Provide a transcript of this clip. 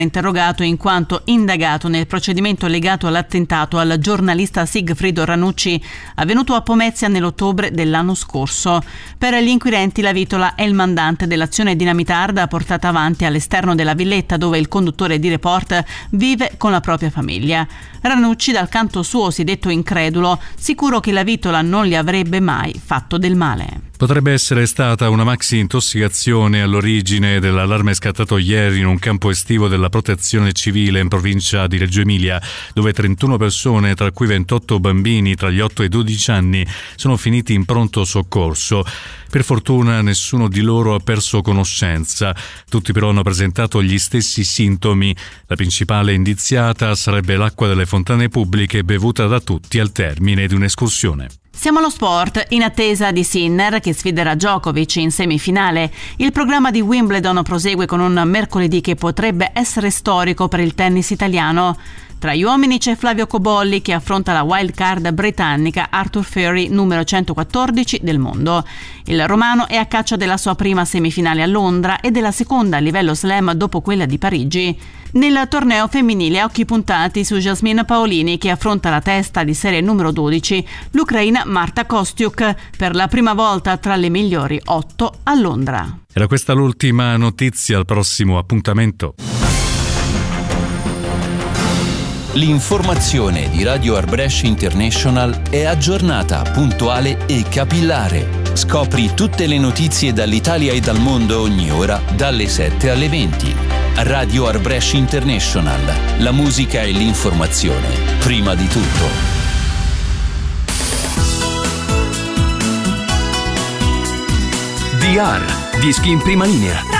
interrogato in quanto indagato nel procedimento legato all'attentato al giornalista Sigfrido Ranucci avvenuto a Pomezia nell'ottobre dell'anno scorso. Per gli inquirenti la Vitola è il mandante dell'azione dinamitarda portata avanti all'esterno della villetta dove il conduttore di Report vive con la propria famiglia. Ranucci dal canto suo si è detto incredulo, sicuro che la Vitola non gli avrebbe mai fatto del male. Potrebbe essere stata una maxi intossicazione all'origine dell'allarme scattato ieri in un campo estivo della Protezione Civile in provincia di Reggio Emilia, dove 31 persone, tra cui 28 bambini tra gli 8 e i 12 anni, sono finiti in pronto soccorso. Per fortuna nessuno di loro ha perso conoscenza. Tutti però hanno presentato gli stessi sintomi. La principale indiziata sarebbe l'acqua delle fontane pubbliche bevuta da tutti al termine di un'escursione. Siamo allo sport, in attesa di Sinner che sfiderà Djokovic in semifinale. Il programma di Wimbledon prosegue con un mercoledì che potrebbe essere storico per il tennis italiano. Tra gli uomini c'è Flavio Cobolli che affronta la wild card britannica Arthur Furry, numero 114 del mondo. Il romano è a caccia della sua prima semifinale a Londra e della seconda a livello slam dopo quella di Parigi. Nel torneo femminile occhi puntati su Jasmine Paolini che affronta la testa di serie numero 12, l'ucraina Marta Kostyuk, per la prima volta tra le migliori 8 a Londra. Era questa l'ultima notizia, al prossimo appuntamento. L'informazione di Radio Arbresh International è aggiornata, puntuale e capillare. Scopri tutte le notizie dall'Italia e dal mondo ogni ora, dalle 7 alle 20. Radio Arbresh International. La musica e l'informazione, prima di tutto. DR, dischi in prima linea.